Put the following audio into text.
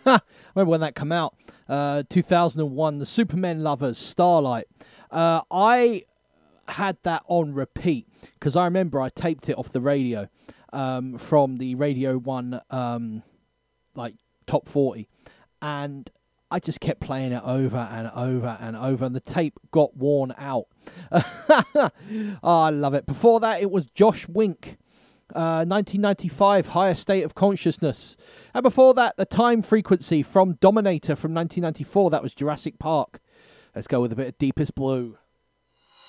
Remember when that came out? 2001, The Superman Lovers, Starlight. I had that on repeat because I remember I taped it off the radio from the Radio 1 like top 40, and I just kept playing it over and over and over, and the tape got worn out. Oh, I love it. Before that, it was Josh Wink, 1995, Higher State of Consciousness. And before that, The Time Frequency from Dominator from 1994. That was Jurassic Park. Let's go with a bit of Deepest Blue.